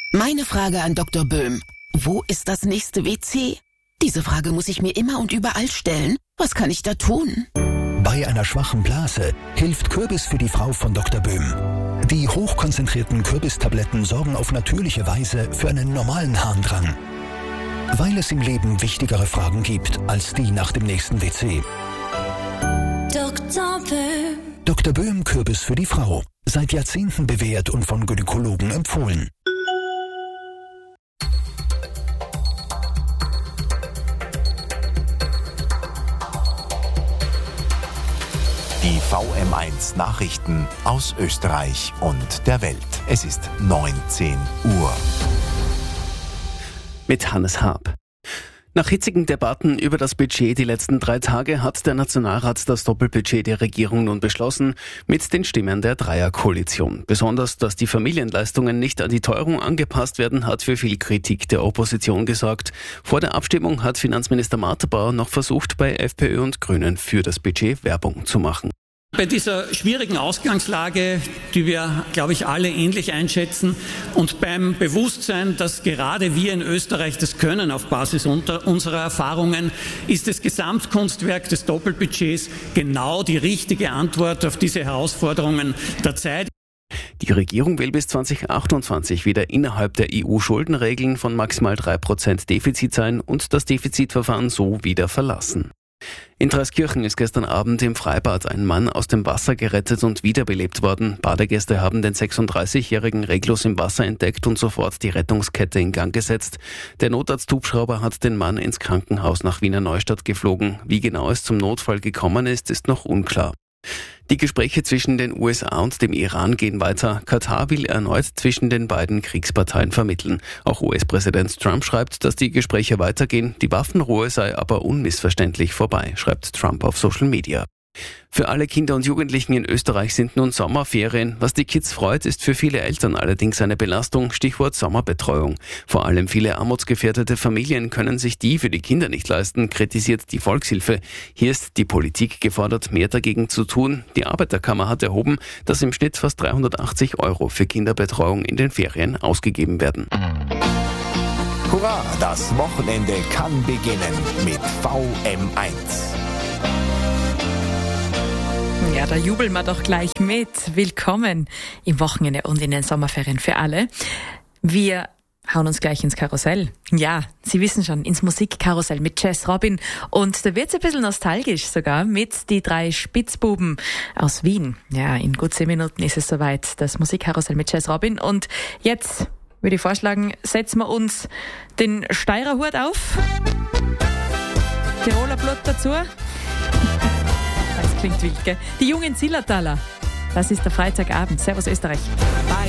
Meine Frage an Dr. Böhm. Wo ist das nächste WC? Diese Frage muss ich mir immer und überall stellen. Was kann ich da tun? Bei einer schwachen Blase hilft Kürbis für die Frau von Dr. Böhm. Die hochkonzentrierten Kürbistabletten sorgen auf natürliche Weise für einen normalen Harndrang. Weil es im Leben wichtigere Fragen gibt als die nach dem nächsten WC. Dr. Böhm. Dr. Böhm Kürbis für die Frau. Seit Jahrzehnten bewährt und von Gynäkologen empfohlen. Die VM1 Nachrichten aus Österreich und der Welt. Es ist 19 Uhr. Mit Hannes Haab. Nach hitzigen Debatten über das Budget die letzten 3 Tage hat der Nationalrat das Doppelbudget der Regierung nun beschlossen, mit den Stimmen der Dreierkoalition. Besonders, dass die Familienleistungen nicht an die Teuerung angepasst werden, hat für viel Kritik der Opposition gesorgt. Vor der Abstimmung hat Finanzminister Martha Bauer noch versucht, bei FPÖ und Grünen für das Budget Werbung zu machen. Bei dieser schwierigen Ausgangslage, die wir, glaube ich, alle ähnlich einschätzen, und beim Bewusstsein, dass gerade wir in Österreich das können auf Basis unserer Erfahrungen, ist das Gesamtkunstwerk des Doppelbudgets genau die richtige Antwort auf diese Herausforderungen der Zeit. Die Regierung will bis 2028 wieder innerhalb der EU-Schuldenregeln von maximal 3% Defizit sein und das Defizitverfahren so wieder verlassen. In Dreiskirchen ist gestern Abend im Freibad ein Mann aus dem Wasser gerettet und wiederbelebt worden. Badegäste haben den 36-jährigen reglos im Wasser entdeckt und sofort die Rettungskette in Gang gesetzt. Der Notarzthubschrauber hat den Mann ins Krankenhaus nach Wiener Neustadt geflogen. Wie genau es zum Notfall gekommen ist noch unklar. Die Gespräche zwischen den USA und dem Iran gehen weiter. Katar will erneut zwischen den beiden Kriegsparteien vermitteln. Auch US-Präsident Trump schreibt, dass die Gespräche weitergehen. Die Waffenruhe sei aber unmissverständlich vorbei, schreibt Trump auf Social Media. Für alle Kinder und Jugendlichen in Österreich sind nun Sommerferien. Was die Kids freut, ist für viele Eltern allerdings eine Belastung. Stichwort Sommerbetreuung. Vor allem viele armutsgefährdete Familien können sich die für die Kinder nicht leisten, kritisiert die Volkshilfe. Hier ist die Politik gefordert, mehr dagegen zu tun. Die Arbeiterkammer hat erhoben, dass im Schnitt fast 380 € für Kinderbetreuung in den Ferien ausgegeben werden. Hurra, das Wochenende kann beginnen mit VM1. Ja, da jubeln wir doch gleich mit. Willkommen im Wochenende und in den Sommerferien für alle. Wir hauen uns gleich ins Karussell. Ja, Sie wissen schon, ins Musikkarussell mit Jazz Robin. Und da wird's ein bisschen nostalgisch sogar mit die 3 Spitzbuben aus Wien. Ja, in gut 10 Minuten ist es soweit, das Musikkarussell mit Jazz Robin. Und jetzt würde ich vorschlagen, setzen wir uns den Steirer Hut auf, Tiroler Blut dazu. Das klingt wild, gell? Die jungen Zillertaler. Das ist der Freitagabend. Servus Österreich. Bye.